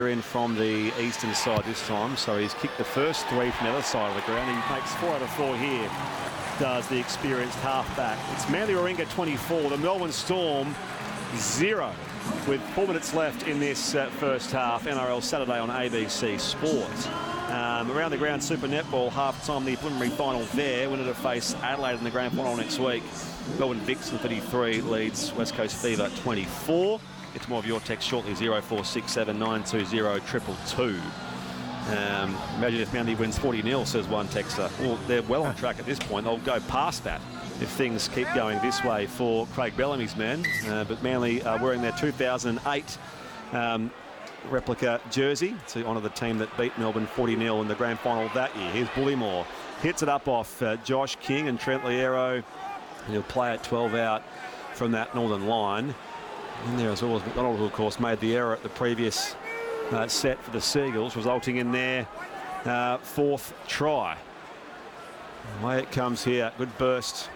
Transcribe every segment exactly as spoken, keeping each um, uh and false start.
in from the eastern side this time, so he's kicked the first three from the other side of the ground. He makes four out of four here, does the experienced halfback. It's Manly Warringah twenty-four, the Melbourne Storm zero, with four minutes left in this uh, first half. N R L Saturday on A B C Sports. Um, around the ground Super Netball half-time, the preliminary final there. Winner to face Adelaide in the grand final next week. Melbourne Vixen thirty-three leads West Coast Fever twenty-four. It's more of your text shortly, zero four six seven nine two zero two two two. Um, imagine if Manly wins forty nil, says one texter. Well, they're well on track at this point. They'll go past that if things keep going this way for Craig Bellamy's men. Uh, but Manly are wearing their two thousand eight um, replica jersey to honour the team that beat Melbourne forty nil in the grand final that year. Here's Bullymore. Hits it up off uh, Josh King and Trent Liero. And he'll play it twelve out from that northern line. And there as well as McDonald, who of course made the error at the previous uh, set for the Seagulls, resulting in their uh, fourth try. Away it comes here. Good burst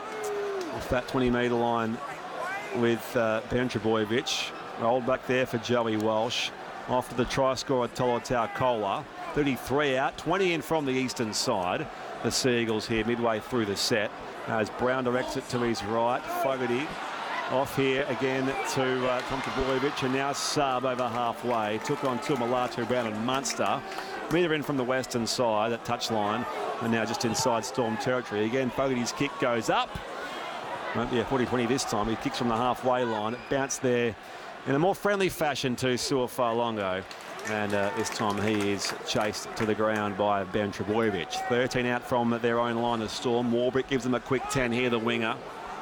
off that twenty metre line with uh, Ben Trebojevic. Rolled back there for Joey Walsh. After the try scorer, Tolotau Kola. thirty-three out, twenty in from the eastern side. The Seagulls here midway through the set. As Brown directs it to his right. Fogarty off here again to uh, Tom Trebojevic, and now Saab over halfway. Took on Tuamulatu, Brown and Munster. Meter in from the western side, that touchline, and now just inside Storm territory. Again, Fogarty's kick goes up. Won't be a forty twenty this time. He kicks from the halfway line. It bounced there in a more friendly fashion to Suafalongo. And uh, this time he is chased to the ground by Ben Trebojevic. thirteen out from their own line of Storm. Warbrick gives them a quick ten here, the winger.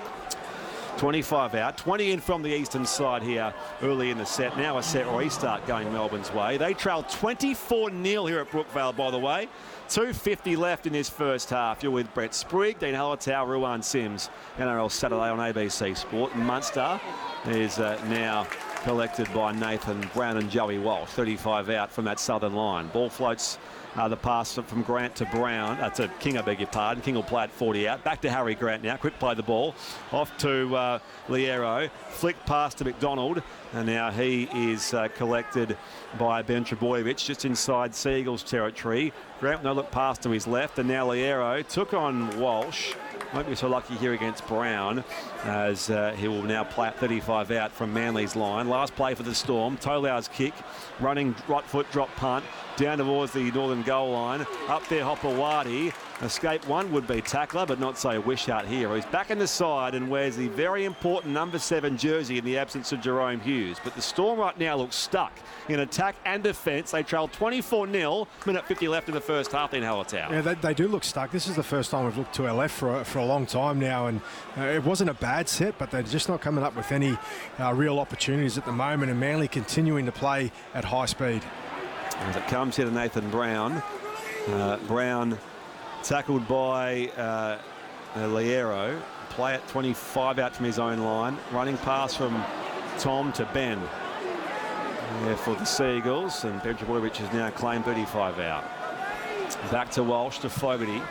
twenty-five out, twenty in from the eastern side here early in the set. Now a set restart going Melbourne's way. They trail twenty-four nil here at Brookvale, by the way. two fifty left in this first half. You're with Brett Sprigg, Dean Hallertau, Ruan Sims. N R L Saturday on A B C Sport. Munster is uh, now collected by Nathan Brown and Joey Walsh. thirty-five out from that southern line. Ball floats uh, the pass from Grant to Brown, uh, to King, I beg your pardon. King will play at forty out. Back to Harry Grant now. Quick play the ball. Off to uh, Liero. Flick pass to McDonald. And now he is uh, collected by Ben Trebojevic just inside Seagulls territory. Grant no look pass to his left. And now Liero took on Walsh. Won't be so lucky here against Brown, as uh, he will now play at thirty-five out from Manly's line. Last play for the Storm. Tolau's kick, running right foot drop punt down towards the northern goal line. Up there, Hopewadi. Escape one would-be tackler, but not so Wishart here. He's back in the side and wears the very important number seven jersey in the absence of Jerome Hughes. But the Storm right now looks stuck in attack and defence. They trail twenty-four nil. Minute fifty left in the first half in Hallertau. Yeah, they, they do look stuck. This is the first time we've looked to our left for a, for a long time now, and uh, it wasn't a bad set, but they're just not coming up with any uh, real opportunities at the moment, and Manly continuing to play at high speed. As it comes here to Nathan Brown. Uh, Brown tackled by uh, uh, Liero. Play at twenty-five out from his own line. Running pass from Tom to Ben. Yeah, for the Seagulls, and Ben Trebojevic has now claimed thirty-five out. Back to Walsh to Fogarty.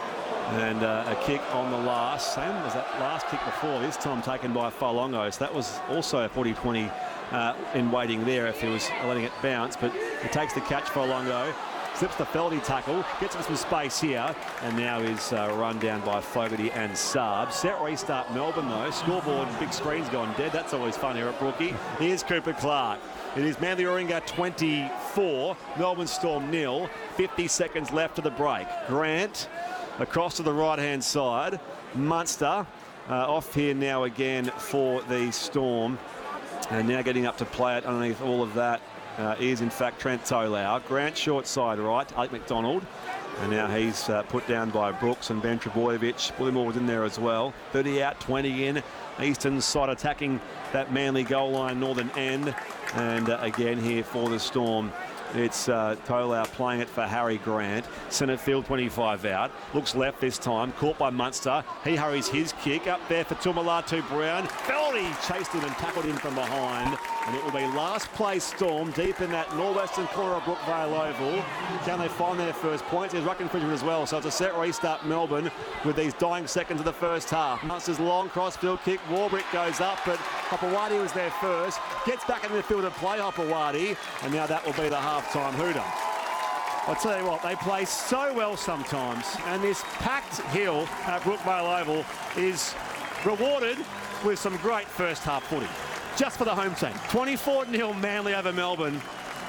And uh, a kick on the last, same as that last kick before, this time taken by Falongo. So that was also a forty twenty uh, in waiting there if he was letting it bounce. But he takes the catch, Falongo. Slips the Feldy tackle, gets into some space here, and now is uh, run down by Fogarty and Saab. Set restart Melbourne though. Scoreboard and big screen's gone dead. That's always fun here at Brookie. Here's Cooper Clark. It is Manly Warringah twenty-four, Melbourne Storm nil. fifty seconds left to the break. Grant across to the right-hand side. Munster uh, off here now again for the Storm. And now getting up to play it underneath all of that uh, is in fact Trent Tolau. Grant short side right, Alec McDonald. And now he's uh, put down by Brooks and Ben Trebojevic. Bullymore was in there as well. thirty out, twenty in. Eastern side attacking that Manly goal line, northern end. And uh, again here for the Storm, it's uh, Tolau playing it for Harry Grant. Centre field twenty-five out. Looks left this time. Caught by Munster. He hurries his kick. Up there for Tuamulatu Brown. Feldy chased him and tackled him from behind. And it will be last place Storm deep in that northwestern corner of Brookvale Oval. Can they find their first points? There's ruck infringement as well. So it's a set restart Melbourne with these dying seconds of the first half. Munster's long cross field kick. Warbrick goes up, but Hopewadi was there first, gets back in the field to play Hopewadi, and now that will be the half-time hooter. I'll tell you what, they play so well sometimes, and this packed hill at Brookvale Oval is rewarded with some great first half footy. Just for the home team. twenty-four nil Manly over Melbourne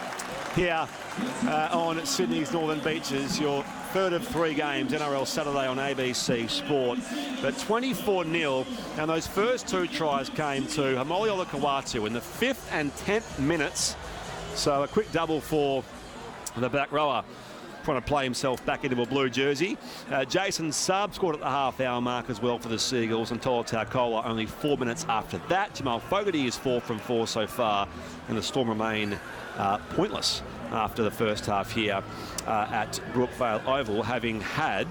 here uh, on Sydney's Northern Beaches. Your third of three games, N R L Saturday on A B C Sport. But twenty-four nil, and those first two tries came to Haumole Olakau'atu in the fifth and tenth minutes. So a quick double for the back rower, trying to play himself back into a blue jersey. Uh, Jason Saab scored at the half-hour mark as well for the Seagulls, and Tola Taukola only four minutes after that. Jamal Fogarty is four from four so far, and the Storm remain uh, pointless after the first half here uh, at Brookvale Oval, having had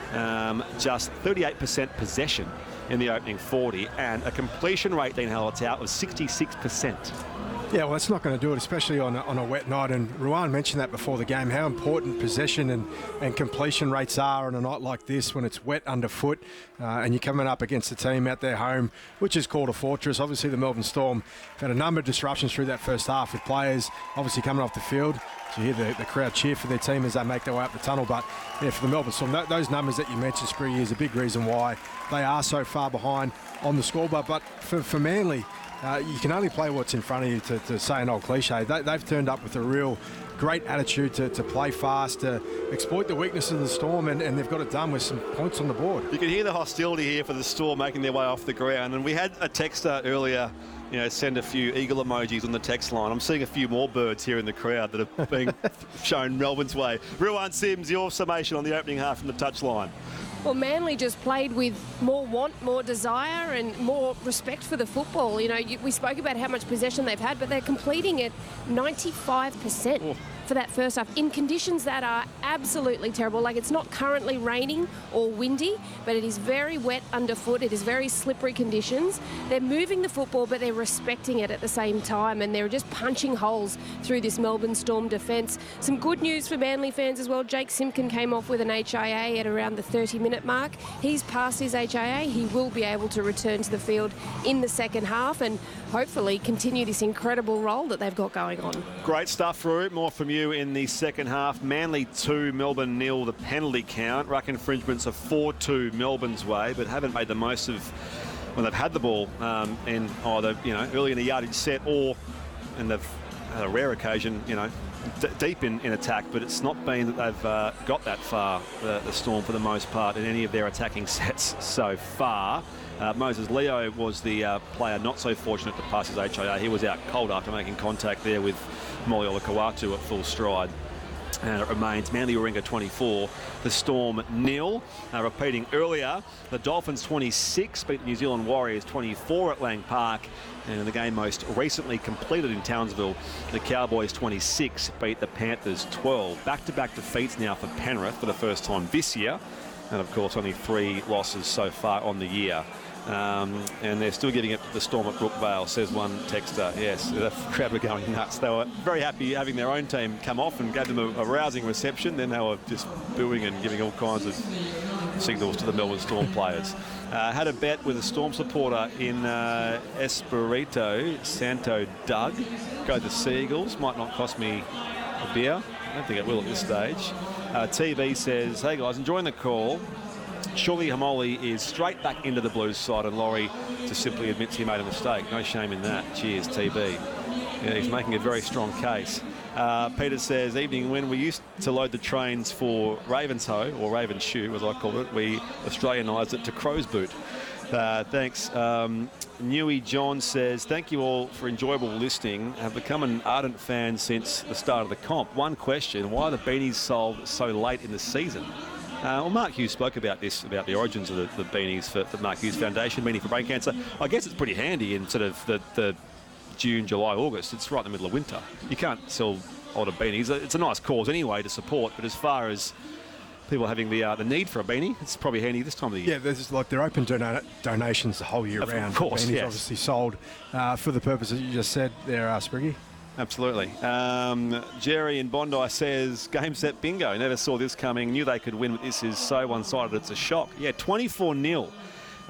um, just thirty-eight percent possession in the opening forty and a completion rate, Dean Hallertau, of sixty-six percent. Yeah, well, that's not going to do it, especially on a, on a wet night. And Ruan mentioned that before the game, how important possession and, and completion rates are on a night like this when it's wet underfoot uh, and you're coming up against a team at their home, which is called a fortress. Obviously, the Melbourne Storm have had a number of disruptions through that first half with players obviously coming off the field. So you hear the, the crowd cheer for their team as they make their way up the tunnel. But yeah, for the Melbourne Storm, that, those numbers that you mentioned, Spriggy, is a big reason why they are so far behind on the scoreboard. But for, for Manly, Uh, you can only play what's in front of you, to, to say an old cliche. They, they've turned up with a real great attitude to, to play fast, to exploit the weaknesses of the Storm, and, and they've got it done with some points on the board. You can hear the hostility here for the Storm making their way off the ground. And we had a texter earlier, you know, send a few eagle emojis on the text line. I'm seeing a few more birds here in the crowd that are being shown Melbourne's way. Ruan Sims, your summation on the opening half from the touchline. Well, Manly just played with more want, more desire and more respect for the football. You know, you, we spoke about how much possession they've had, but they're completing it ninety-five percent. Oh. For that first half, in conditions that are absolutely terrible. Like, it's not currently raining or windy, but it is very wet underfoot. It is very slippery conditions. They're moving the football, but they're respecting it at the same time, and they're just punching holes through this Melbourne Storm defence. Some good news for Manly fans as well. Jake Simpkin came off with an H I A at around the thirty minute mark. He's passed his H I A. He will be able to return to the field in the second half and hopefully continue this incredible role that they've got going on. Great stuff, Ru. More from you in the second half. Manly two, Melbourne nil, the penalty count. Ruck infringements are four two Melbourne's way, but haven't made the most of when they've had the ball um, in either, you know, early in the yardage set, or, and they've had a rare occasion, you know, d deep in, in attack, but it's not been that they've uh, got that far, the, the Storm, for the most part, in any of their attacking sets so far. Uh, Moses Leo was the uh, player not so fortunate to pass his H I A. He was out cold after making contact there with Haumole Olakau'atu at full stride. And it remains Manly Warringah twenty-four, the Storm nil. Uh, repeating earlier, the Dolphins twenty-six beat the New Zealand Warriors twenty-four at Lang Park. And in the game most recently completed in Townsville, the Cowboys twenty-six beat the Panthers twelve. Back-to-back defeats now for Penrith for the first time this year. And of course, only three losses so far on the year. Um, and they're still giving it to the Storm at Brookvale, says one texter. Yes, the crowd were going nuts. They were very happy having their own team come off and gave them a, a rousing reception. Then they were just booing and giving all kinds of signals to the Melbourne Storm players. Uh, had a bet with a Storm supporter in uh, Espirito, Santo Doug. Go the Seagulls. Might not cost me a beer. I don't think it will at this stage. Uh, T V says, hey guys, enjoying the call. Surely Haumole is straight back into the Blues side, and Laurie just simply admits he made a mistake. No shame in that. Cheers, T B. Yeah, he's making a very strong case. Uh, Peter says, evening, when we used to load the trains for Ravenshoe, or Ravenshoe as I call it, we Australianised it to Crow's Boot. Uh, thanks. Um, Newey John says, thank you all for enjoyable listening. Have become an ardent fan since the start of the comp. One question, why are the beanies sold so late in the season? Uh, well, Mark Hughes spoke about this, about the origins of the, the beanies for the Mark Hughes Foundation, Beanie for Brain Cancer. I guess it's pretty handy in sort of the, the June, July, August. It's right in the middle of winter. You can't sell older beanies. It's a nice cause anyway to support, but as far as people having the uh, the need for a beanie, it's probably handy this time of the year. Yeah, there's like they're open dona donations the whole year of round. Of course, beanies yes. Obviously sold uh, for the purposes you just said there, uh, Spriggy. Absolutely. Um, Jerry in Bondi says, game set bingo. Never saw this coming. Knew they could win, but this is so one-sided it's a shock. Yeah, twenty-four nil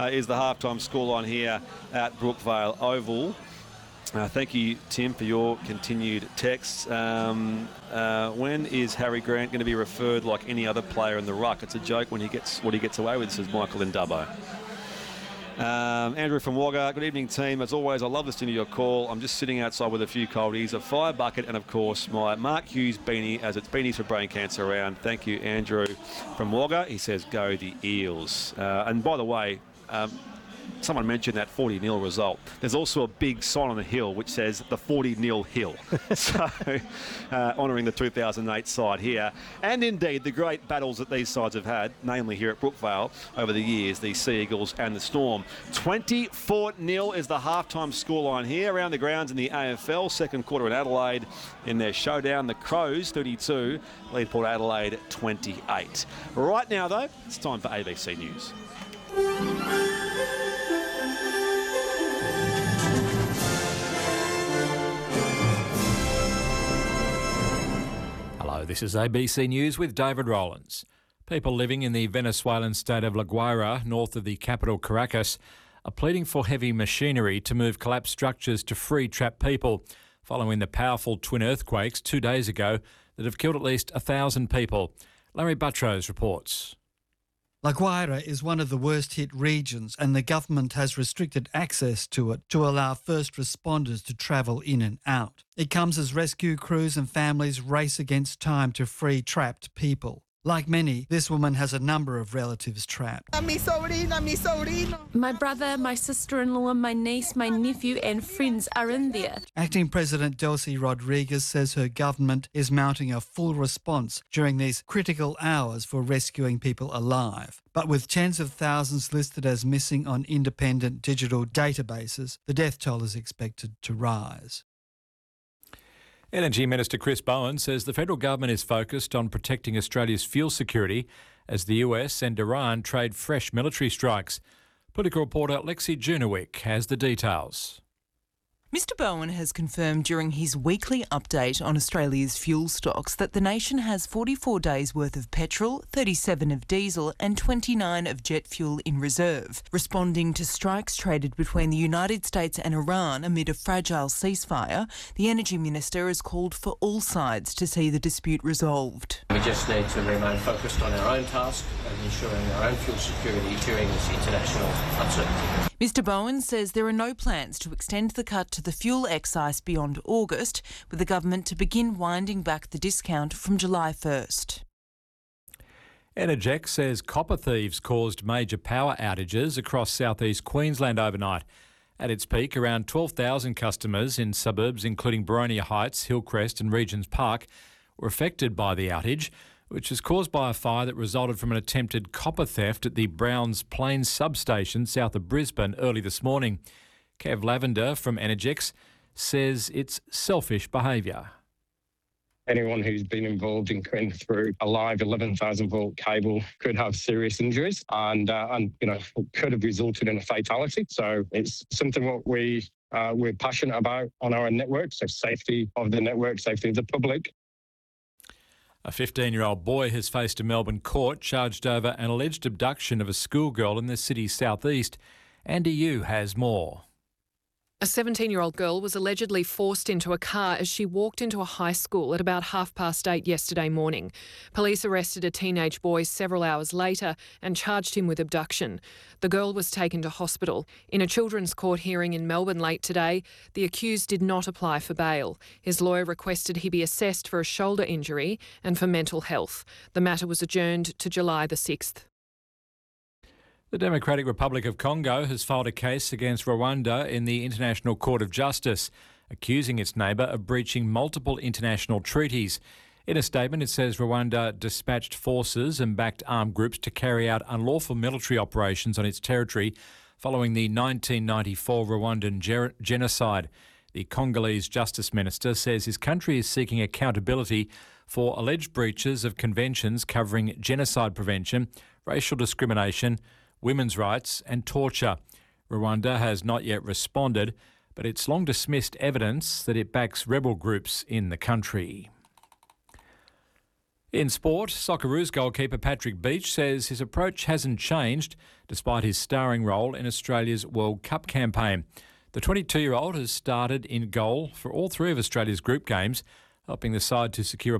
uh, is the halftime scoreline here at Brookvale Oval. Uh, thank you, Tim, for your continued texts. Um, uh, when is Harry Grant going to be referred like any other player in the ruck? It's a joke when he gets what he gets away with, says Michael in Dubbo. Um, Andrew from Wagga, good evening, team. As always, I love listening to your call. I'm just sitting outside with a few coldies, a fire bucket, and of course my Mark Hughes beanie, as it's Beanies for Brain Cancer around. Thank you, Andrew from Wagga. He says, go the Eels. Uh, and by the way, um, someone mentioned that forty nil result. There's also a big sign on the hill which says the forty nil hill. So, uh, honouring the two thousand eight side here. And indeed, the great battles that these sides have had, namely here at Brookvale over the years, the Sea Eagles and the Storm. twenty-four nil is the halftime scoreline here around the grounds in the A F L. Second quarter in Adelaide in their showdown. The Crows, thirty-two, lead Port Adelaide, twenty-eight. Right now, though, it's time for A B C News. Hello, this is A B C News with David Rowlands. People living in the Venezuelan state of La Guaira, north of the capital Caracas, are pleading for heavy machinery to move collapsed structures to free trapped people, following the powerful twin earthquakes two days ago that have killed at least one thousand people. Larry Buttrose reports. La Guaira is one of the worst-hit regions, and the government has restricted access to it to allow first responders to travel in and out. It comes as rescue crews and families race against time to free trapped people. Like many, this woman has a number of relatives trapped. My brother, my sister-in-law, my niece, my nephew and friends are in there. Acting President Delcy Rodriguez says her government is mounting a full response during these critical hours for rescuing people alive. But with tens of thousands listed as missing on independent digital databases, the death toll is expected to rise. Energy Minister Chris Bowen says the federal government is focused on protecting Australia's fuel security as the U S and Iran trade fresh military strikes. Political reporter Lexi Junowick has the details. Mister Bowen has confirmed during his weekly update on Australia's fuel stocks that the nation has forty-four days worth of petrol, thirty-seven of diesel and twenty-nine of jet fuel in reserve. Responding to strikes traded between the United States and Iran amid a fragile ceasefire, the Energy Minister has called for all sides to see the dispute resolved. We just need to remain focused on our own task of ensuring our own fuel security during this international uncertainty. Mister Bowen says there are no plans to extend the cut to the fuel excise beyond August, with the government to begin winding back the discount from July first. Energex says copper thieves caused major power outages across southeast Queensland overnight. At its peak, around twelve thousand customers in suburbs including Boronia Heights, Hillcrest and Regents Park were affected by the outage, which was caused by a fire that resulted from an attempted copper theft at the Browns Plains substation south of Brisbane early this morning. Kev Lavender from Energex says it's selfish behaviour. Anyone who's been involved in cutting through a live eleven thousand volt cable could have serious injuries and, uh, and you know, could have resulted in a fatality. So it's something what we, uh, we're passionate about on our network, so safety of the network, safety of the public. A fifteen-year-old boy has faced a Melbourne court charged over an alleged abduction of a schoolgirl in the city's southeast. Andy Yu has more. A seventeen-year-old girl was allegedly forced into a car as she walked into a high school at about half past eight yesterday morning. Police arrested a teenage boy several hours later and charged him with abduction. The girl was taken to hospital. In a children's court hearing in Melbourne late today, the accused did not apply for bail. His lawyer requested he be assessed for a shoulder injury and for mental health. The matter was adjourned to July the sixth. The Democratic Republic of Congo has filed a case against Rwanda in the International Court of Justice, accusing its neighbour of breaching multiple international treaties. In a statement, it says Rwanda dispatched forces and backed armed groups to carry out unlawful military operations on its territory following the nineteen ninety-four Rwandan ger- genocide. The Congolese Justice Minister says his country is seeking accountability for alleged breaches of conventions covering genocide prevention, racial discrimination, women's rights and torture. Rwanda has not yet responded, but it's long dismissed evidence that it backs rebel groups in the country. In sport, Socceroos goalkeeper Patrick Beach says his approach hasn't changed despite his starring role in Australia's World Cup campaign. The twenty-two-year-old has started in goal for all three of Australia's group games, helping the side to secure a